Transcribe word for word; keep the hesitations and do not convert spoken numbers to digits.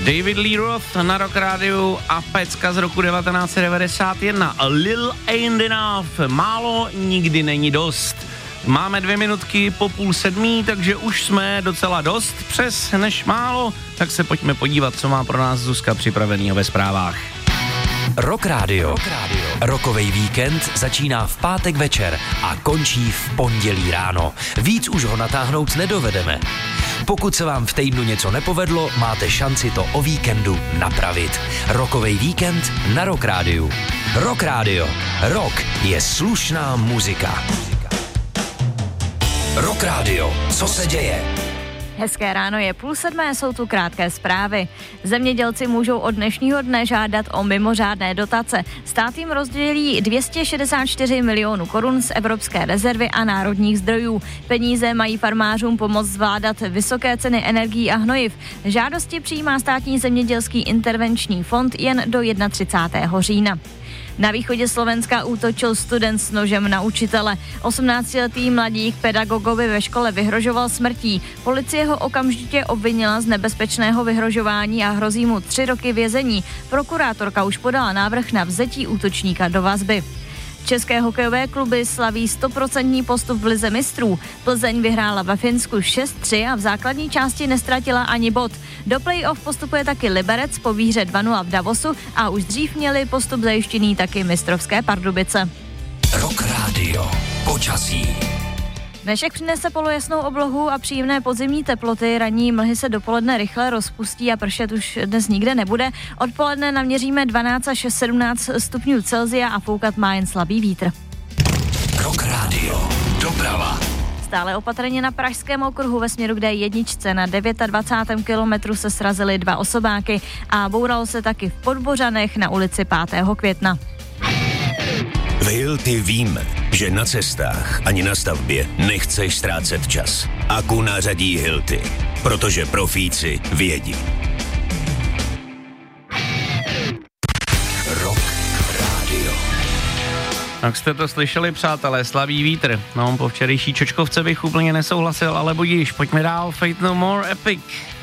David Lee Roth na Rock Rádiu a pecka z roku devatenáct set devadesát jedna. A Lil Ain't Enough. Málo nikdy není dost. Máme dvě minutky po půl sedmí, takže už jsme docela dost přes než málo. Tak se pojďme podívat, co má pro nás Zuzka připravenýho ve zprávách. Rock Radio. Rock Radio. Rokovej víkend začíná v pátek večer a končí v pondělí ráno. Víc už ho natáhnout nedovedeme. Pokud se vám v týdnu něco nepovedlo, máte šanci to o víkendu napravit. Rokovej víkend na Rock Rádiu. Rock Radio. Rock je slušná muzika. Rock Radio. Co se děje? Hezké ráno, je půl sedmé, jsou tu krátké zprávy. Zemědělci můžou od dnešního dne žádat o mimořádné dotace. Stát jim rozdělí dvě stě šedesát čtyři milionů korun z Evropské rezervy a národních zdrojů. Peníze mají farmářům pomoct zvládat vysoké ceny energií a hnojiv. Žádosti přijímá Státní zemědělský intervenční fond jen do třicátého prvního října. Na východě Slovenska útočil student s nožem na učitele. osmnáctiletý mladík pedagogovi ve škole vyhrožoval smrtí. Policie ho okamžitě obvinila z nebezpečného vyhrožování a hrozí mu tři roky vězení. Prokurátorka už podala návrh na vzetí útočníka do vazby. České hokejové kluby slaví stoprocentní postup v lize mistrů. Plzeň vyhrála ve Finsku šest tři a v základní části nestratila ani bod. Do play-off postupuje taky Liberec po výhře dva nula v Davosu a už dřív měli postup zajištěný taky mistrovské Pardubice. Rock Radio. Počasí. Dnešek přinese polojasnou oblohu a příjemné podzimní teploty. Ranní mlhy se dopoledne rychle rozpustí a pršet už dnes nikde nebude. Odpoledne naměříme dvanáct až sedmnáct stupňů Celsia a foukat má jen slabý vítr. Rock Radio. Doprava. Stále opatrně na pražském okruhu ve směru k D jedna na dvacátém devátém kilometru se srazily dva osobáky a bouralo se taky v Podbořanech na ulici pátého května. V Hilti víme, že na cestách ani na stavbě nechceš ztrácet čas. Akku nařadí Hilti, protože profíci vědí. Rock Radio. Tak jste to slyšeli, přátelé, slabý vítr. No, po včerejší čočkovce bych úplně nesouhlasil, ale budíš, pojďme dál, Fate No More, Epic.